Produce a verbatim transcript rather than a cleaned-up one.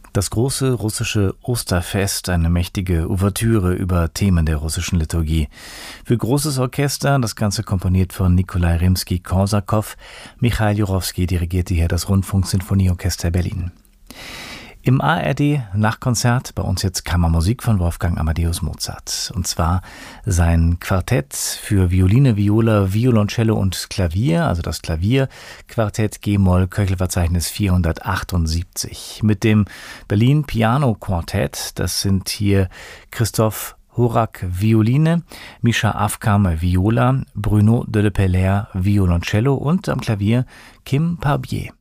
Das große russische Osterfest, eine mächtige Ouvertüre über Themen der russischen Liturgie. Für großes Orchester, das Ganze komponiert von Nikolai Rimski-Korsakow. Michail Jurowski dirigierte hier das Rundfunksinfonieorchester Berlin. Im A R D-Nachkonzert bei uns jetzt Kammermusik von Wolfgang Amadeus Mozart. Und zwar sein Quartett für Violine, Viola, Violoncello und Klavier, also das Klavierquartett G-Moll, Köchelverzeichnis vierhundertachtundsiebzig. Mit dem Berlin Piano Quartett, das sind hier Christoph Horak Violine, Mischa Afkam Viola, Bruno de Le Pellaire Violoncello und am Klavier Kim Barbier.